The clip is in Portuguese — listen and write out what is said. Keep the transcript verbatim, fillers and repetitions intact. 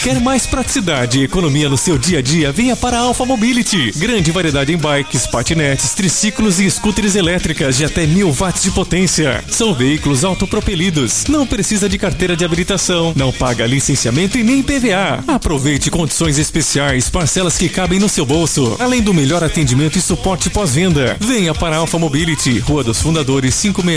Quer mais praticidade e economia no seu dia a dia? Venha para a Alpha Mobility. Grande variedade em bikes, patinetes, triciclos e scooters elétricas de até mil watts de potência. São veículos autopropelidos. Não precisa de carteira de habilitação. Não paga licenciamento e nem I P V A. Aproveite condições especiais, parcelas que cabem no seu bolso. Além do melhor atendimento e suporte pós-venda. Venha para a Alpha Mobility, Rua dos Fundadores, cinco seis